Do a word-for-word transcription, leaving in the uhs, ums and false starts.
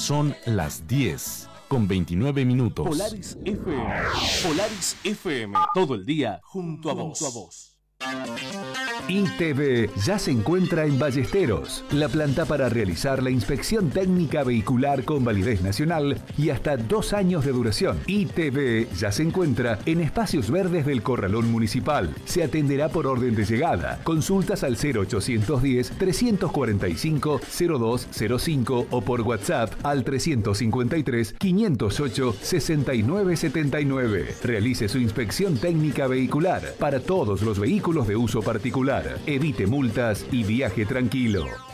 Son las diez con veintinueve minutos. Polaris F M. Polaris F M. Todo el día junto a vos. Junto a vos. I T V ya se encuentra en Ballesteros, la planta para realizar la inspección técnica vehicular con validez nacional y hasta dos años de duración. I T V ya se encuentra en Espacios Verdes del Corralón Municipal. Se atenderá por orden de llegada. Consultas al cero ochocientos diez, trescientos cuarenta y cinco, cero dos cero cinco o por WhatsApp al trescientos cincuenta y tres, quinientos ocho, sesenta y nueve setenta y nueve. Realice su inspección técnica vehicular para todos los vehículos de uso particular. Evite multas y viaje tranquilo.